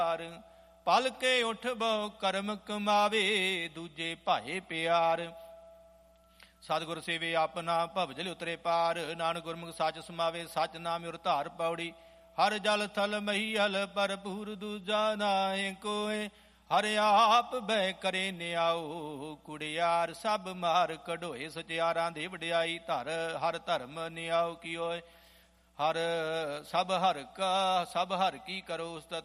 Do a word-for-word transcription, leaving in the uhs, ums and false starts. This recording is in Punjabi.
ਪਲ ਕੇ ਉਠ ਬਹੁ ਕਰਮ ਕਮਾਵੇ, ਦੂਜੇ ਭਾਏ ਪਿਆਰ। ਸਤਿਗੁਰ ਸੇਵੇ ਆਪਣਾ ਭਵਜਲ ਉਤਰੇ ਪਾਰ, ਨਾਨਕ ਗੁਰਮੁਖ ਸੱਚ ਸਮਾਵੇ, ਸੱਚ ਨਾਮ ਉਰ ਧਾਰ ਪੌੜੀ। ਹਰ ਜਲ ਥਲ ਮਹੀਲ ਭਰਪੂਰ, ਦੂਜਾ ਨਾਹੀ ਕੋਇ। ਹਰ ਆਪ ਬਹਿ ਕਰੇ ਨਿਆਓ, ਕੁੜਿਆਰ ਸਭ ਮਾਰ ਕਢੋਏ। ਸਚਿਆਰਾਂ ਦੀ ਵਡਿਆਈ ਧਰ, ਹਰ ਧਰਮ ਨਿਆਓ ਕੀਓਏ। ਹਰ ਸਭ ਹਰ ਕਾ ਸਭ ਹਰ ਕੀ ਕਰੋ ਉਸਤਤ,